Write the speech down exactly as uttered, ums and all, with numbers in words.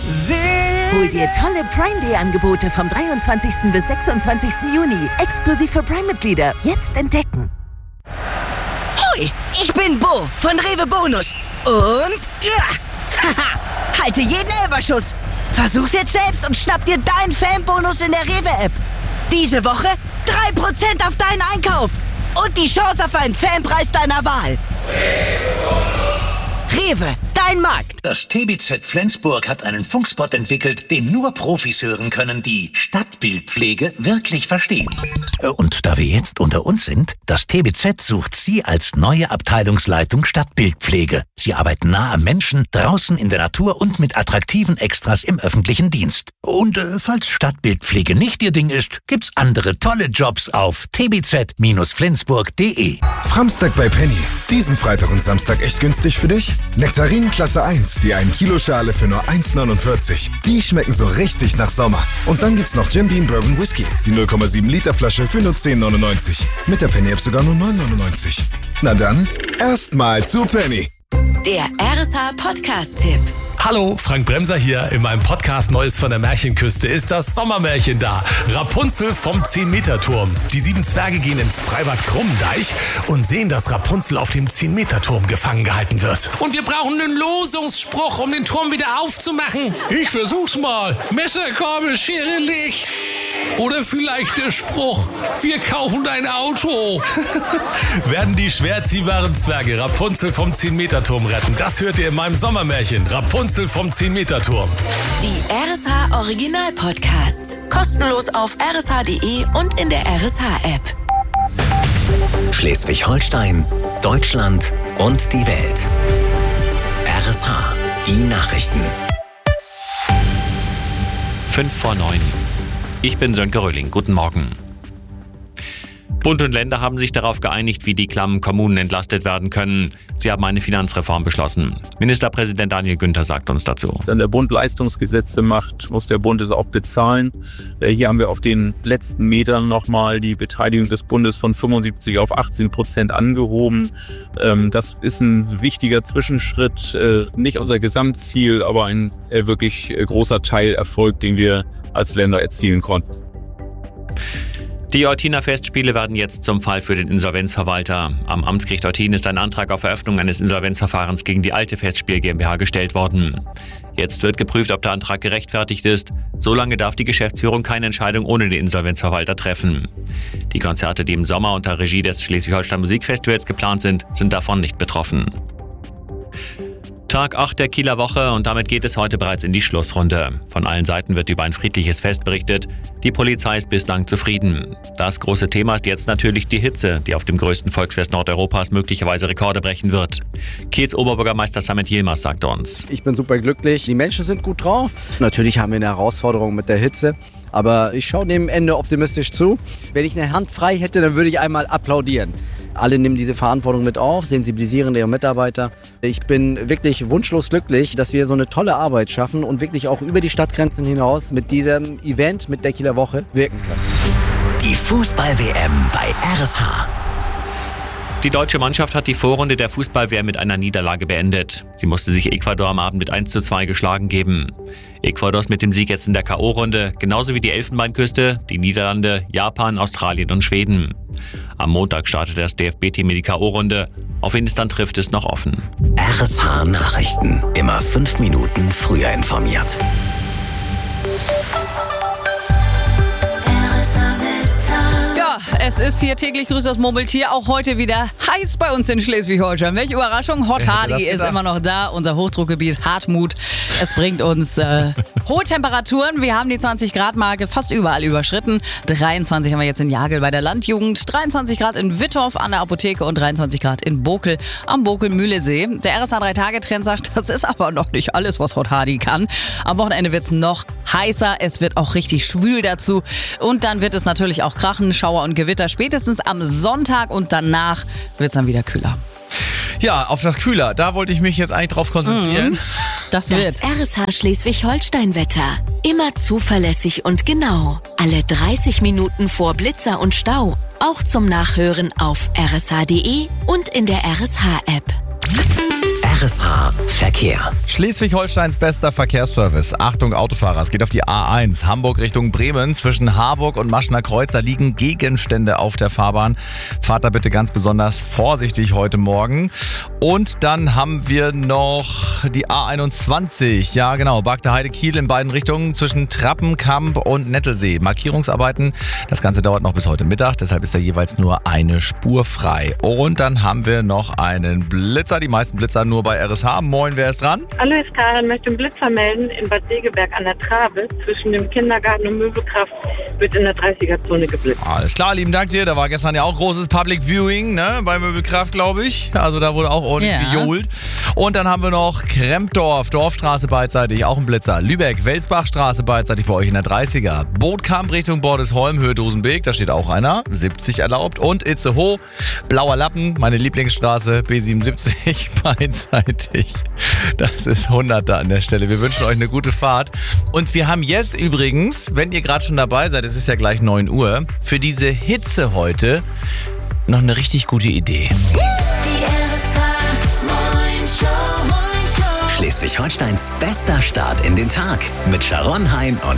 Hol dir tolle Prime Day Angebote vom dreiundzwanzigsten bis sechsundzwanzigsten Juni. Exklusiv für Prime-Mitglieder. Jetzt entdecken. Hoi, ich bin Bo von Rewe Bonus. Und ja, haha, halte jeden Elferschuss. Versuch's jetzt selbst und schnapp dir deinen Fanbonus in der Rewe-App. Diese Woche drei Prozent auf deinen Einkauf. Und die Chance auf einen Fanpreis deiner Wahl. Rewe, dein Markt. Das T B Z Flensburg hat einen Funkspot entwickelt, den nur Profis hören können, die Stadtbildpflege wirklich verstehen. Und da wir jetzt unter uns sind, das T B Z sucht Sie als neue Abteilungsleitung Stadtbildpflege. Sie arbeiten nah am Menschen, draußen in der Natur und mit attraktiven Extras im öffentlichen Dienst. Und äh, falls Stadtbildpflege nicht Ihr Ding ist, gibt's andere tolle Jobs auf t b z flensburg punkt d e. Framstag bei Penny. Diesen Freitag und Samstag echt günstig für dich? Nektarinen Klasse eins, die ein Kilo Schale für nur eins neunundvierzig. Die schmecken so richtig nach Sommer. Und dann gibt's noch Jim Beam Bourbon Whisky, die null Komma sieben Liter Flasche für nur zehn neunundneunzig. Mit der Penny App sogar nur neun neunundneunzig. Na dann, erstmal zu Penny. Der R S H Podcast-Tipp. Hallo, Frank Bremser hier. In meinem Podcast Neues von der Märchenküste ist das Sommermärchen da. Rapunzel vom zehn-Meter-Turm. Die sieben Zwerge gehen ins Freibad Krummendeich und sehen, dass Rapunzel auf dem zehn-Meter-Turm gefangen gehalten wird. Und wir brauchen einen Losungsspruch, um den Turm wieder aufzumachen. Ich versuch's mal. Messer, Gabel, Schere, Licht. Oder vielleicht der Spruch, wir kaufen dein Auto. Werden die schwer ziehbaren Zwerge Rapunzel vom zehn-Meter-Turm retten? Das hört ihr in meinem Sommermärchen. Rapunzel vom zehn-Meter-Turm. Die R S H Original Podcasts. Kostenlos auf r s h punkt d e und in der R S H-App. Schleswig-Holstein, Deutschland und die Welt. R S H, die Nachrichten. Fünf vor neun. Ich bin Sönke Röhling. Guten Morgen. Bund und Länder haben sich darauf geeinigt, wie die klammen Kommunen entlastet werden können. Sie haben eine Finanzreform beschlossen. Ministerpräsident Daniel Günther sagt uns dazu. Wenn der Bund Leistungsgesetze macht, muss der Bund es auch bezahlen. Hier haben wir auf den letzten Metern nochmal die Beteiligung des Bundes von fünfundsiebzig auf achtzehn Prozent angehoben. Das ist ein wichtiger Zwischenschritt, nicht unser Gesamtziel, aber ein wirklich großer Teilerfolg, den wir als Länder erzielen konnten. Die Eutiner Festspiele werden jetzt zum Fall für den Insolvenzverwalter. Am Amtsgericht Eutin ist ein Antrag auf Eröffnung eines Insolvenzverfahrens gegen die alte Festspiel GmbH gestellt worden. Jetzt wird geprüft, ob der Antrag gerechtfertigt ist. Solange darf die Geschäftsführung keine Entscheidung ohne den Insolvenzverwalter treffen. Die Konzerte, die im Sommer unter Regie des Schleswig-Holstein Musikfestivals geplant sind, sind davon nicht betroffen. Tag acht der Kieler Woche und damit geht es heute bereits in die Schlussrunde. Von allen Seiten wird über ein friedliches Fest berichtet. Die Polizei ist bislang zufrieden. Das große Thema ist jetzt natürlich die Hitze, die auf dem größten Volksfest Nordeuropas möglicherweise Rekorde brechen wird. Kiels Oberbürgermeister Samet Yilmaz sagt uns: Ich bin super glücklich, die Menschen sind gut drauf. Natürlich haben wir eine Herausforderung mit der Hitze, aber ich schaue dem Ende optimistisch zu. Wenn ich eine Hand frei hätte, dann würde ich einmal applaudieren. Alle nehmen diese Verantwortung mit auf, sensibilisieren ihre Mitarbeiter. Ich bin wirklich wunschlos glücklich, dass wir so eine tolle Arbeit schaffen und wirklich auch über die Stadtgrenzen hinaus mit diesem Event, mit der Kieler Woche wirken können. Die Fußball-W M bei R S H. Die deutsche Mannschaft hat die Vorrunde der Fußball-W M mit einer Niederlage beendet. Sie musste sich Ecuador am Abend mit eins zu zwei geschlagen geben. Ecuador ist mit dem Sieg jetzt in der K O-Runde, genauso wie die Elfenbeinküste, die Niederlande, Japan, Australien und Schweden. Am Montag startet das D F B-Team in die K O-Runde. Auf wen es dann trifft, ist noch offen. R S H Nachrichten. Immer fünf Minuten früher informiert. Es ist hier täglich grüßt das Murmeltier, auch heute wieder heiß bei uns in Schleswig-Holstein. Welche Überraschung, Hot Hardy ist immer noch da, unser Hochdruckgebiet Hartmut. Es bringt uns äh, hohe Temperaturen. Wir haben die zwanzig Grad Marke fast überall überschritten. dreiundzwanzig haben wir jetzt in Jagel bei der Landjugend, dreiundzwanzig Grad in Wittorf an der Apotheke und dreiundzwanzig Grad in Bokel am Bokel-Mühlesee. Der R S H drei Tage Trend sagt, das ist aber noch nicht alles, was Hot Hardy kann. Am Wochenende wird es noch heißer, es wird auch richtig schwül dazu und dann wird es natürlich auch krachen, Schauer und Gewitter. Spätestens am Sonntag und danach wird es dann wieder kühler. Ja, auf das Kühler, da wollte ich mich jetzt eigentlich drauf konzentrieren. Mhm. Das wird. Das R S H Schleswig-Holstein-Wetter. Immer zuverlässig und genau. Alle dreißig Minuten vor Blitzer und Stau. Auch zum Nachhören auf r s h punkt d e und in der R S H-App. R S H Verkehr. Schleswig-Holsteins bester Verkehrsservice. Achtung Autofahrer, es geht auf die A eins. Hamburg Richtung Bremen. Zwischen Harburg und Maschner Kreuz, da liegen Gegenstände auf der Fahrbahn. Fahrt da bitte ganz besonders vorsichtig heute Morgen. Und dann haben wir noch die A einundzwanzig. Ja genau, Bagde-Heide Kiel in beiden Richtungen zwischen Trappenkamp und Nettelsee. Markierungsarbeiten, das Ganze dauert noch bis heute Mittag, deshalb ist da jeweils nur eine Spur frei. Und dann haben wir noch einen Blitzer, die meisten Blitzer nur bei R S H. Moin, wer ist dran? Hallo, ist Karin, möchte einen Blitzer melden in Bad Segeberg an der Trave. Zwischen dem Kindergarten und Möbelkraft wird in der dreißiger-Zone geblitzt. Alles klar, lieben Dank dir. Da war gestern ja auch großes Public Viewing, ne, bei Möbelkraft, glaube ich. Also da wurde auch ordentlich Ja. gejohlt. Und dann haben wir noch Krempdorf, Dorfstraße beidseitig, auch ein Blitzer. Lübeck, Welsbachstraße beidseitig bei euch in der dreißiger. Bootkamp Richtung Bordesholm, Höhe Dosenbeek, da steht auch einer. siebzig erlaubt. Und Itzehoe, Blauer Lappen, meine Lieblingsstraße, B siebenundsiebzig beidseitig. Das ist hunderter an der Stelle. Wir wünschen euch eine gute Fahrt. Und wir haben jetzt übrigens, wenn ihr gerade schon dabei seid, es ist ja gleich neun Uhr, für diese Hitze heute noch eine richtig gute Idee. Schleswig-Holsteins bester Start in den Tag mit Sharon Hein und